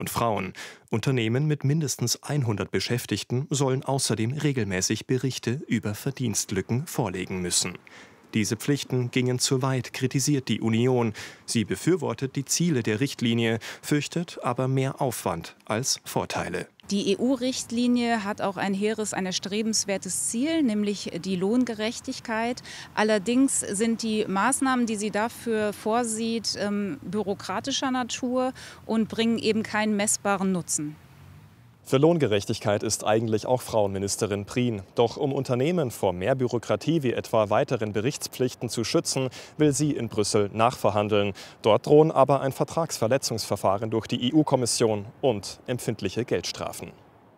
und Frauen. Unternehmen mit mindestens 100 Beschäftigten sollen außerdem regelmäßig Berichte über Verdienstlücken vorlegen müssen. Diese Pflichten gingen zu weit, kritisiert die Union. Sie befürwortet die Ziele der Richtlinie, fürchtet aber mehr Aufwand als Vorteile. Die EU-Richtlinie hat auch ein erstrebenswertes Ziel, nämlich die Lohngerechtigkeit. Allerdings sind die Maßnahmen, die sie dafür vorsieht, bürokratischer Natur und bringen eben keinen messbaren Nutzen. Für Lohngerechtigkeit ist eigentlich auch Frauenministerin Prien. Doch um Unternehmen vor mehr Bürokratie wie etwa weiteren Berichtspflichten zu schützen, will sie in Brüssel nachverhandeln. Dort drohen aber ein Vertragsverletzungsverfahren durch die EU-Kommission und empfindliche Geldstrafen.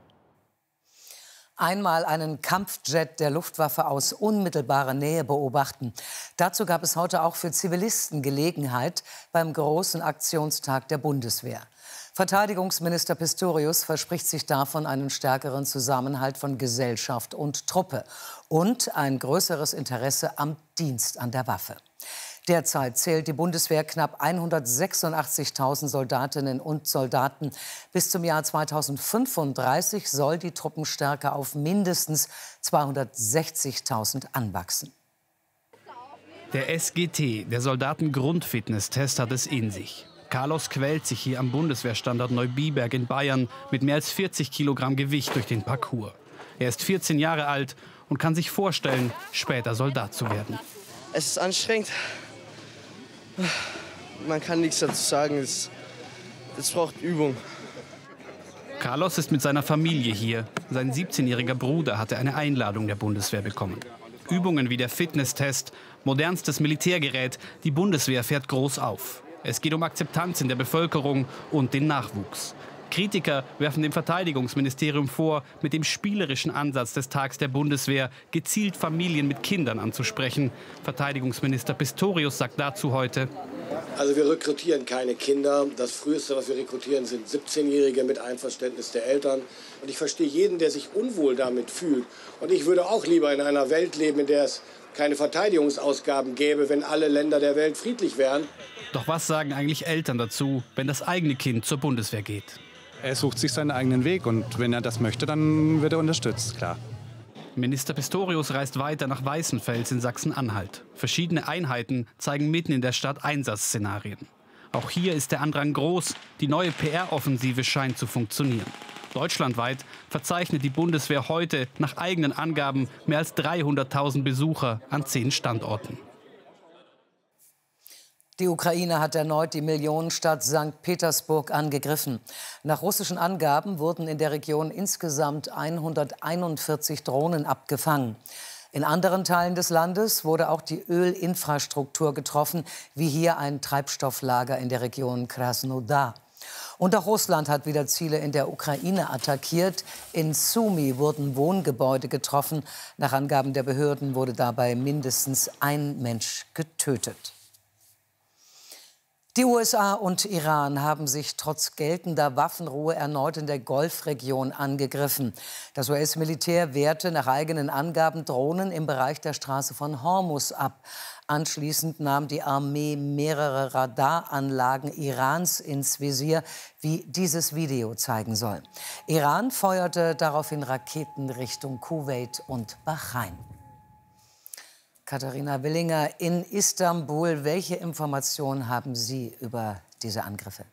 Einmal einen Kampfjet der Luftwaffe aus unmittelbarer Nähe beobachten. Dazu gab es heute auch für Zivilisten Gelegenheit beim großen Aktionstag der Bundeswehr. Verteidigungsminister Pistorius verspricht sich davon einen stärkeren Zusammenhalt von Gesellschaft und Truppe und ein größeres Interesse am Dienst an der Waffe. Derzeit zählt die Bundeswehr knapp 186.000 Soldatinnen und Soldaten. Bis zum Jahr 2035 soll die Truppenstärke auf mindestens 260.000 anwachsen. Der SGT, der Soldatengrundfitnesstest, hat es in sich. Carlos quält sich hier am Bundeswehrstandort Neubiberg in Bayern mit mehr als 40 Kilogramm Gewicht durch den Parcours. Er ist 14 Jahre alt und kann sich vorstellen, später Soldat zu werden. Es ist anstrengend. Man kann nichts dazu sagen. Es braucht Übung. Carlos ist mit seiner Familie hier. Sein 17-jähriger Bruder hatte eine Einladung der Bundeswehr bekommen. Übungen wie der Fitnesstest, modernstes Militärgerät, die Bundeswehr fährt groß auf. Es geht um Akzeptanz in der Bevölkerung und den Nachwuchs. Kritiker werfen dem Verteidigungsministerium vor, mit dem spielerischen Ansatz des Tags der Bundeswehr gezielt Familien mit Kindern anzusprechen. Verteidigungsminister Pistorius sagt dazu heute: Also wir rekrutieren keine Kinder. Das Früheste, was wir rekrutieren, sind 17-Jährige mit Einverständnis der Eltern. Und ich verstehe jeden, der sich unwohl damit fühlt. Und ich würde auch lieber in einer Welt leben, in der es keine Verteidigungsausgaben gäbe, wenn alle Länder der Welt friedlich wären. Doch was sagen eigentlich Eltern dazu, wenn das eigene Kind zur Bundeswehr geht? Er sucht sich seinen eigenen Weg und wenn er das möchte, dann wird er unterstützt, klar. Minister Pistorius reist weiter nach Weißenfels in Sachsen-Anhalt. Verschiedene Einheiten zeigen mitten in der Stadt Einsatzszenarien. Auch hier ist der Andrang groß, die neue PR-Offensive scheint zu funktionieren. Deutschlandweit verzeichnet die Bundeswehr heute nach eigenen Angaben mehr als 300.000 Besucher an 10 Standorten. Die Ukraine hat erneut die Millionenstadt St. Petersburg angegriffen. Nach russischen Angaben wurden in der Region insgesamt 141 Drohnen abgefangen. In anderen Teilen des Landes wurde auch die Ölinfrastruktur getroffen, wie hier ein Treibstofflager in der Region Krasnodar. Und auch Russland hat wieder Ziele in der Ukraine attackiert. In Sumy wurden Wohngebäude getroffen. Nach Angaben der Behörden wurde dabei mindestens ein Mensch getötet. Die USA und Iran haben sich trotz geltender Waffenruhe erneut in der Golfregion angegriffen. Das US-Militär wehrte nach eigenen Angaben Drohnen im Bereich der Straße von Hormuz ab. Anschließend nahm die Armee mehrere Radaranlagen Irans ins Visier, wie dieses Video zeigen soll. Iran feuerte daraufhin Raketen Richtung Kuwait und Bahrain. Katharina Willinger in Istanbul. Welche Informationen haben Sie über diese Angriffe?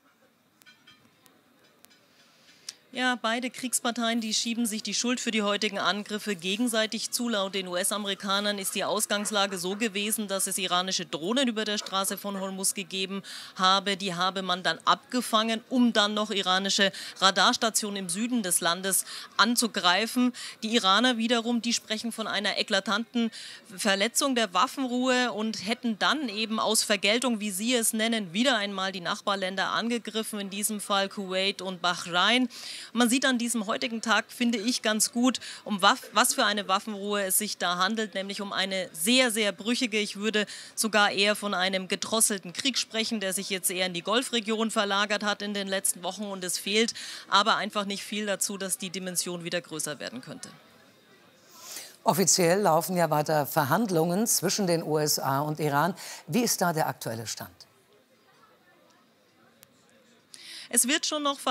Ja, beide Kriegsparteien, die schieben sich die Schuld für die heutigen Angriffe gegenseitig zu. Laut den US-Amerikanern ist die Ausgangslage so gewesen, dass es iranische Drohnen über der Straße von Hormuz gegeben habe. Die habe man dann abgefangen, um dann noch iranische Radarstationen im Süden des Landes anzugreifen. Die Iraner wiederum, die sprechen von einer eklatanten Verletzung der Waffenruhe und hätten dann eben aus Vergeltung, wie sie es nennen, wieder einmal die Nachbarländer angegriffen, in diesem Fall Kuwait und Bahrain. Man sieht an diesem heutigen Tag, finde ich, ganz gut, um was für eine Waffenruhe es sich da handelt, nämlich um eine sehr, sehr brüchige, ich würde sogar eher von einem gedrosselten Krieg sprechen, der sich jetzt eher in die Golfregion verlagert hat in den letzten Wochen und es fehlt aber einfach nicht viel dazu, dass die Dimension wieder größer werden könnte. Offiziell laufen ja weiter Verhandlungen zwischen den USA und Iran. Wie ist da der aktuelle Stand? Es wird schon noch